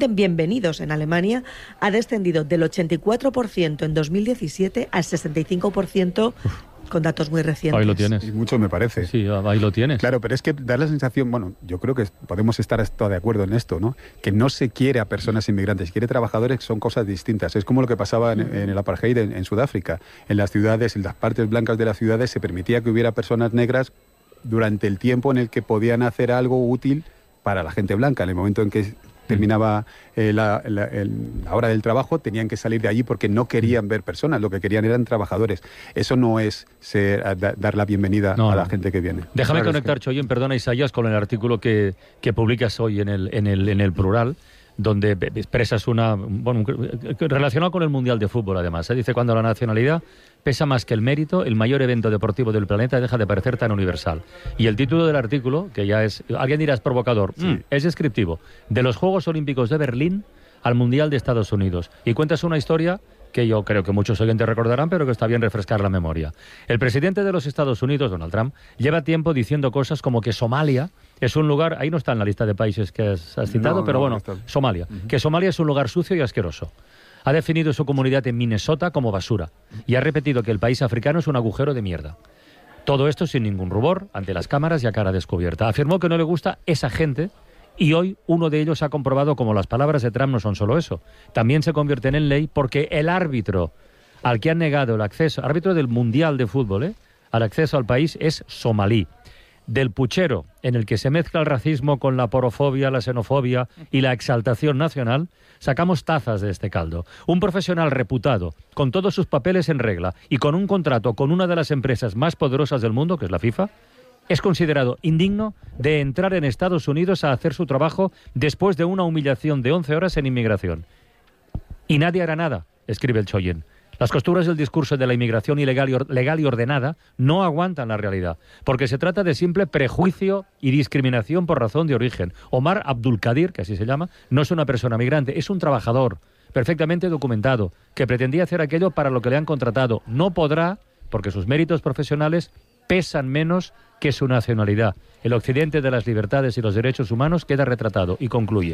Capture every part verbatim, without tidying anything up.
bienvenidos en Alemania ha descendido del ochenta y cuatro por ciento en dos mil diecisiete al sesenta y cinco por ciento con datos muy recientes. Ahí lo tienes. Y mucho me parece. Sí, ahí lo tienes. Claro, pero es que da la sensación, bueno, yo creo que podemos estar hasta de acuerdo en esto, ¿no? Que no se quiere a personas inmigrantes, se quiere trabajadores, que son cosas distintas. Es como lo que pasaba en, en el apartheid en, en Sudáfrica. En las ciudades, en las partes blancas de las ciudades, se permitía que hubiera personas negras durante el tiempo en el que podían hacer algo útil para la gente blanca. En el momento en que terminaba eh, la, la, el, la hora del trabajo, tenían que salir de allí porque no querían ver personas, lo que querían eran trabajadores. Eso no es ser, da, dar la bienvenida no, a la no. gente que viene. Déjame claro, conectar, es que... Choyen, perdona, Isaías, con el artículo que, que publicas hoy en el, en, el, en el Plural, donde expresas una... bueno, relacionado con el Mundial de Fútbol, además. ¿eh? Dice, cuando la nacionalidad pesa más que el mérito, el mayor evento deportivo del planeta deja de parecer tan universal. Y el título del artículo, que ya es... alguien dirá es provocador, sí. mm, es descriptivo. De los Juegos Olímpicos de Berlín al Mundial de Estados Unidos. Y cuentas una historia que yo creo que muchos oyentes recordarán, pero que está bien refrescar la memoria. El presidente de los Estados Unidos, Donald Trump, lleva tiempo diciendo cosas como que Somalia es un lugar... ahí no está en la lista de países que has, has citado, no, pero no, bueno, no Somalia. Uh-huh. Que Somalia es un lugar sucio y asqueroso. Ha definido su comunidad en Minnesota como basura y ha repetido que el país africano es un agujero de mierda. Todo esto sin ningún rubor, ante las cámaras y a cara descubierta. Afirmó que no le gusta esa gente y hoy uno de ellos ha comprobado como las palabras de Trump no son solo eso. También se convierten en ley porque el árbitro al que han negado el acceso, árbitro del Mundial de Fútbol, ¿eh? al acceso al país es somalí. Del puchero en el que se mezcla el racismo con la porofobia, la xenofobia y la exaltación nacional, sacamos tazas de este caldo. Un profesional reputado, con todos sus papeles en regla y con un contrato con una de las empresas más poderosas del mundo, que es la FIFA, es considerado indigno de entrar en Estados Unidos a hacer su trabajo después de una humillación de once horas en inmigración. Y nadie hará nada, escribe el Choyen. Las costuras del discurso de la inmigración ilegal y, or- legal y ordenada no aguantan la realidad, porque se trata de simple prejuicio y discriminación por razón de origen. Omar Abdulkadir, que así se llama, no es una persona migrante, es un trabajador perfectamente documentado, que pretendía hacer aquello para lo que le han contratado. No podrá, porque sus méritos profesionales pesan menos que su nacionalidad. El occidente de las libertades y los derechos humanos queda retratado y concluye.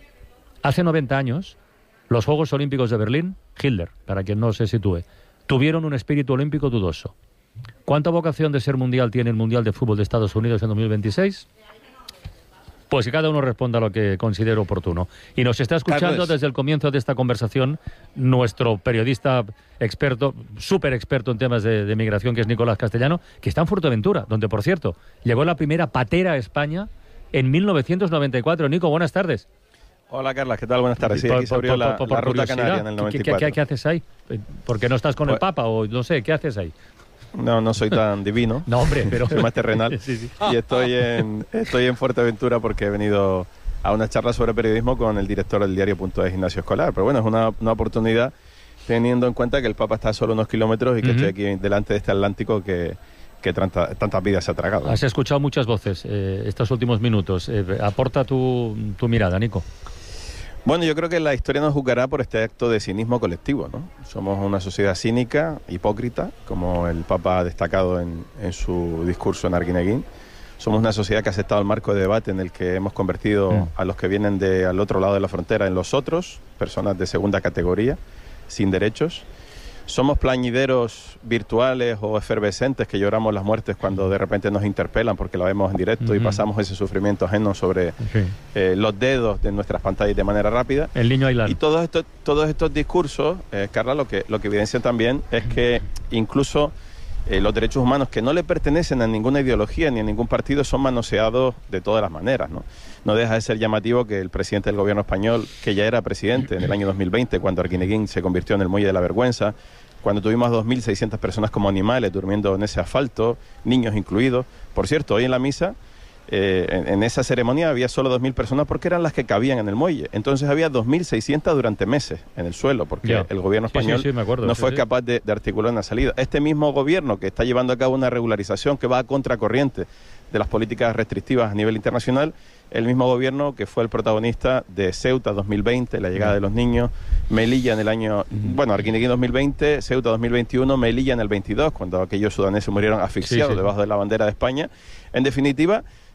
Hace noventa años... los Juegos Olímpicos de Berlín, Hitler, para quien no se sitúe, tuvieron un espíritu olímpico dudoso. ¿Cuánta vocación de ser mundial tiene el Mundial de Fútbol de Estados Unidos en dos mil veintiséis? Pues que cada uno responda a lo que considere oportuno. Y nos está escuchando Carlos. Desde el comienzo de esta conversación nuestro periodista experto, súper experto en temas de, de migración, que es Nicolás Castellano, que está en Fuerteventura, donde, por cierto, llegó la primera patera a España en mil novecientos noventa y cuatro. Nico, buenas tardes. Hola, Carlas, ¿qué tal? Buenas tardes. Sí, aquí se abrió la, por, por, por la ruta canaria en el noventa y cuatro. ¿Qué, qué, qué haces ahí? ¿Por qué no estás con pues, el Papa o no sé, qué haces ahí? No, no soy tan divino. No, hombre, pero... soy más terrenal. sí, sí. Y estoy en, estoy en Fuerteventura porque he venido a una charla sobre periodismo con el director del diario Punto Es, Ignacio Escolar. Pero bueno, es una, una oportunidad teniendo en cuenta que el Papa está a solo unos kilómetros y que uh-huh. estoy aquí delante de este Atlántico que... que tanta, tantas vidas se ha tragado. Has escuchado muchas voces eh, estos últimos minutos. Eh, aporta tu, tu mirada, Nico. Bueno, yo creo que la historia nos juzgará por este acto de cinismo colectivo, ¿no? Somos una sociedad cínica, hipócrita, como el Papa ha destacado en, en su discurso en Arguineguín. Somos una sociedad que ha aceptado el marco de debate en el que hemos convertido mm. a los que vienen de al otro lado de la frontera en los otros, personas de segunda categoría, sin derechos. Somos plañideros virtuales o efervescentes que lloramos las muertes cuando de repente nos interpelan porque la vemos en directo uh-huh. y pasamos ese sufrimiento ajeno sobre okay. eh, los dedos de nuestras pantallas de manera rápida. El niño Aylar. Y todos estos, todos estos discursos, eh, Carla, lo que, lo que evidencian también es que incluso eh, los derechos humanos que no le pertenecen a ninguna ideología ni a ningún partido son manoseados de todas las maneras, ¿no? No deja de ser llamativo que el presidente del gobierno español, que ya era presidente en el año dos mil veinte, cuando Arguineguín se convirtió en el muelle de la vergüenza, cuando tuvimos dos mil seiscientas personas como animales durmiendo en ese asfalto, niños incluidos. Por cierto, hoy en la misa, eh, en, en esa ceremonia había solo dos mil personas porque eran las que cabían en el muelle. Entonces había dos mil seiscientas durante meses en el suelo, porque yeah. el gobierno español sí, sí, sí, me acuerdo, no sí, fue sí. capaz de, de articular una salida. Este mismo gobierno que está llevando a cabo una regularización que va a contracorriente de las políticas restrictivas a nivel internacional, el mismo gobierno que fue el protagonista de Ceuta dos mil veinte, la llegada de los niños, Melilla en el año, bueno, Arguineguín dos mil veinte, Ceuta dos mil veintiuno, Melilla en el veintidós, cuando aquellos sudaneses murieron asfixiados sí, sí. debajo de la bandera de España. En definitiva,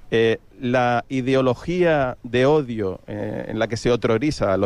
Eh, la ideología de odio eh, en la que se otroriza a los